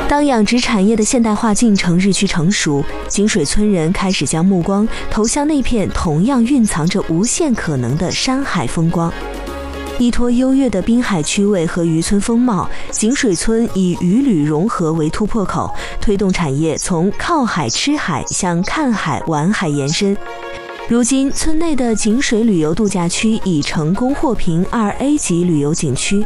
当养殖产业的现代化进程日趋成熟，井水村人开始将目光投向那片同样蕴藏着无限可能的山海风光。依托优越的滨海区位和渔村风貌，井水村以渔旅融合为突破口，推动产业从靠海吃海向看海玩海延伸。如今，村内的井水旅游度假区已成功获评2A 级旅游景区。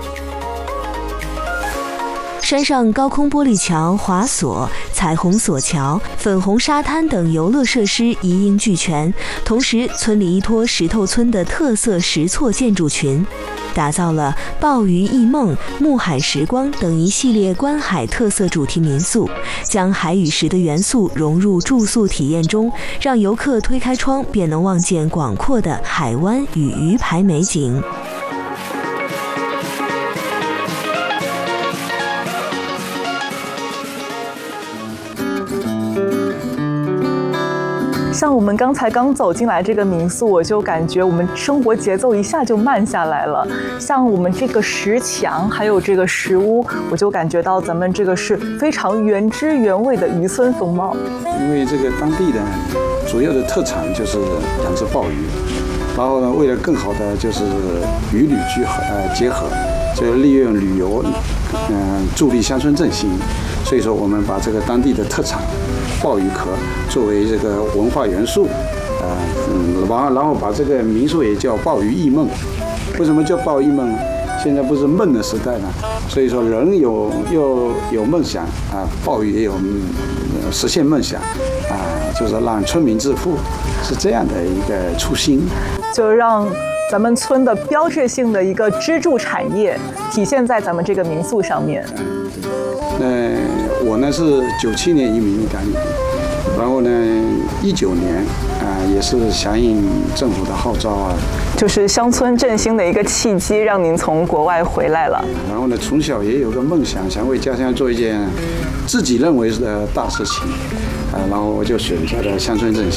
山上高空玻璃桥、滑索、彩虹索桥、粉红沙滩等游乐设施一应俱全，同时村里依托石头村的特色石错建筑群，打造了鲍鱼忆梦、木海时光等一系列观海特色主题民宿，将海与石的元素融入住宿体验中，让游客推开窗便能望见广阔的海湾与鱼排美景。 像我们刚走进来这个民宿，我就感觉我们生活节奏一下就慢下来了。像我们这个石墙，还有这个石屋，我就感觉到咱们这个是非常原汁原味的渔村风貌。 因为这个当地的主要的特产就是养殖鲍鱼，然后呢，为了更好的就是渔旅结合，就利用旅游，助力乡村振兴。所以说，我们把这个当地的特产鲍鱼壳作为这个文化元素，然后把这个民宿也叫鲍鱼忆梦。为什么叫鲍鱼忆梦呢？现在不是梦的时代呢，所以说人有梦想啊，鲍鱼也有实现梦想啊，就是让村民致富，是这样的一个初心， 就让咱们村的标志性的一个支柱产业体现在咱们这个民宿上面。 我呢是97年移民意大利，然后呢19年也是响应政府的号召啊， 就是乡村振兴的一个契机，让您从国外回来了。 然后呢，从小也有个梦想，想为家乡做一件自己认为的大事情，然后我就选择了乡村振兴。